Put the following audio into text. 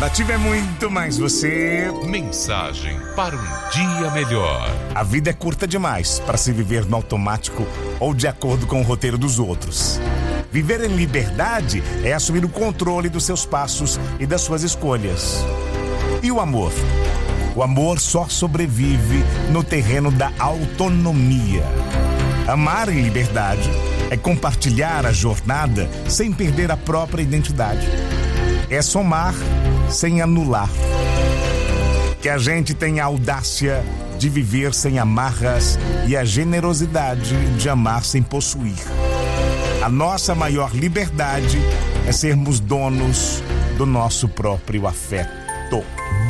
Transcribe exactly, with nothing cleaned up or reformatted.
Ativa é muito mais você. Mensagem para um dia melhor. A vida é curta demais para se viver no automático ou de acordo com o roteiro dos outros. Viver em liberdade é assumir o controle dos seus passos e das suas escolhas. E o amor? O amor só sobrevive no terreno da autonomia. Amar em liberdade é compartilhar a jornada sem perder a própria identidade. É somar sem anular. Que a gente tenha a audácia de viver sem amarras e a generosidade de amar sem possuir. A nossa maior liberdade é sermos donos do nosso próprio afeto.